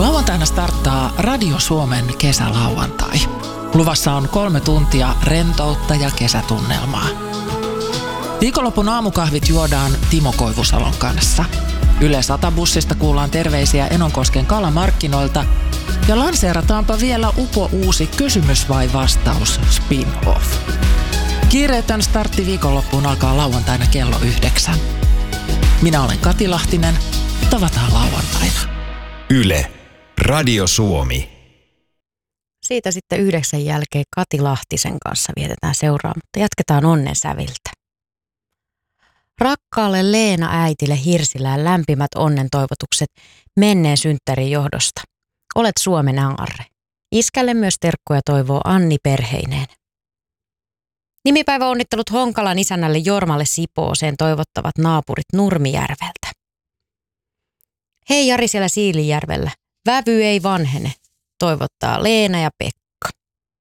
Lauantaina starttaa Radio Suomen kesälauantai. Luvassa on 3 tuntia rentoutta ja kesätunnelmaa. Viikonlopun aamukahvit juodaan Timo Koivusalon kanssa. Yle 100-bussista kuullaan terveisiä Enonkosken kalamarkkinoilta ja lanseerataanpa vielä uusi kysymys vai vastaus spin-off. Kiireetön startti viikonloppuun alkaa lauantaina kello 9. Minä olen Kati Lahtinen. Tavataan lauantaina. Yle, Radio Suomi. Siitä sitten 9 jälkeen Kati Lahtisen kanssa vietetään seuraa, mutta jatketaan onnen säviltä. Rakkaalle Leena äitille Hirsilään lämpimät onnen toivotukset menneen synttärin johdosta. Olet Suomen aarre. Iskälle myös terkkuja toivoo Anni perheineen. Nimipäiväonnittelut Honkalan isännälle Jormalle Sipooseen toivottavat naapurit Nurmijärveltä. Hei Jari siellä Siilinjärvellä. Vävy ei vanhene, toivottaa Leena ja Pekka.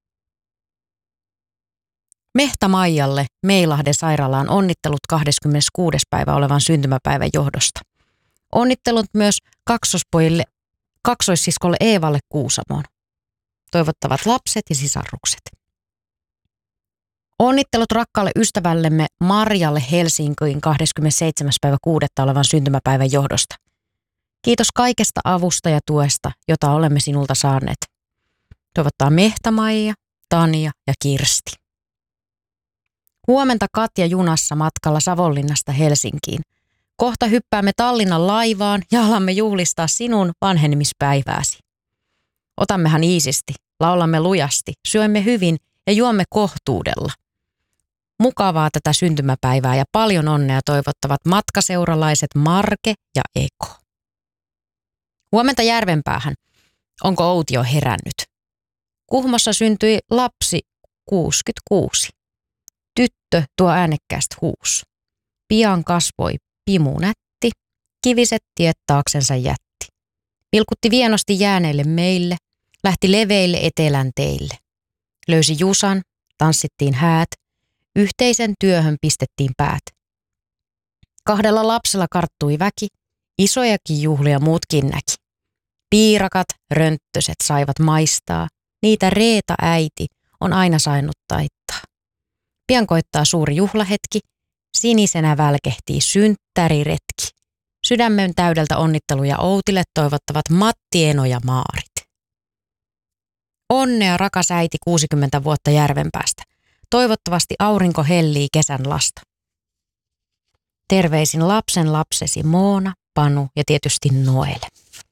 Mehta Maijalle Meilahden sairaalaan onnittelut 26. päivä olevan syntymäpäivän johdosta. Onnittelut myös kaksoissiskolle Eevalle Kuusamoon. Toivottavat lapset ja sisarukset. Onnittelut rakkaalle ystävällemme Marjalle Helsinkiin 27. päivä 6. olevan syntymäpäivän johdosta. Kiitos kaikesta avusta ja tuesta, jota olemme sinulta saaneet. Toivottaa Mehtä-Maija, Tanja ja Kirsti. Huomenta Katja junassa matkalla Savonlinnasta Helsinkiin. Kohta hyppäämme Tallinnan laivaan ja alamme juhlistaa sinun vanhenemispäivääsi. Otammehan iisisti, laulamme lujasti, syömme hyvin ja juomme kohtuudella. Mukavaa tätä syntymäpäivää ja paljon onnea toivottavat matkaseuralaiset Marke ja Eko. Huomenta Järvenpäähän. Onko Outi jo herännyt? Kuhmossa syntyi lapsi 66. Tyttö tuo äänekkäästä huus. Pian kasvoi Pimu nätti, kiviset tiet taaksensa jätti. Vilkutti vienosti jääneille meille, lähti leveille etelän teille. Löysi Jusan, tanssittiin häät, yhteisen työhön pistettiin päät. 2 lapsella karttui väki, isojakin juhlia muutkin näki. Piirakat, rönttöset saivat maistaa, niitä Reeta äiti on aina saanut taittaa. Pian koittaa suuri juhlahetki, sinisenä välkehtii synttäriretki. Sydämen täydeltä onnitteluja Outille toivottavat Matti, Eno ja Maarit. Onnea rakas äiti 60 vuotta Järvenpäästä. Toivottavasti aurinko hellii kesän lasta. Terveisin lapsen lapsesi Moona, Panu ja tietysti Noele.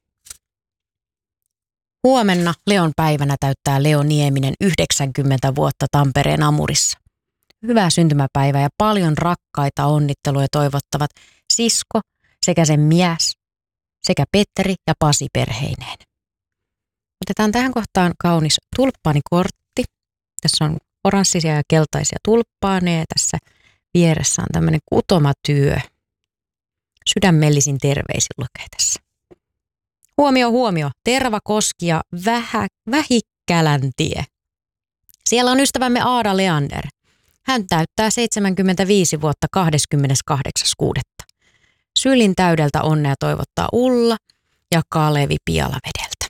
Huomenna Leon päivänä täyttää Leo Nieminen 90 vuotta Tampereen Amurissa. Hyvää syntymäpäivää ja paljon rakkaita onnitteluja toivottavat sisko sekä sen mies sekä Petteri ja Pasi perheineen. Otetaan tähän kohtaan kaunis tulppaanikortti. Tässä on oranssisia ja keltaisia tulppaaneja. Tässä vieressä on tämmöinen kutomatyö. Sydämellisin terveisin lukee tässä. Huomio, Tervakoski ja Vähikkäläntie. Siellä on ystävämme Aada Leander. Hän täyttää 75 vuotta 28.6. Sylin täydeltä onnea toivottaa Ulla ja Kalevi Pialavedeltä.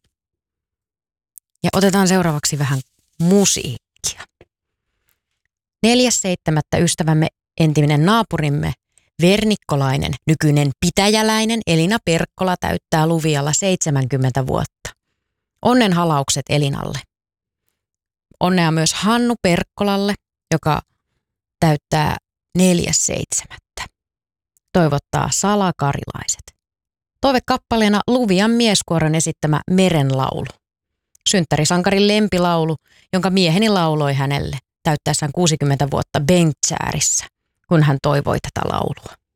Ja otetaan seuraavaksi vähän musiikkia. 4.7. ystävämme entinen naapurimme Vernikkolainen, nykyinen pitäjäläinen Elina Perkkola täyttää Luvialla 70 vuotta. Onnen halaukset Elinalle. Onnea myös Hannu Perkkolalle, joka täyttää 4.7. Toivottaa salakarilaiset. Toivekappaleena Luvian mieskuoron esittämä Merenlaulu. Synttärisankarin lempilaulu, jonka mieheni lauloi hänelle täyttäessään 60 vuotta Bengtsäärissä, kun hän toivoi tätä laulua.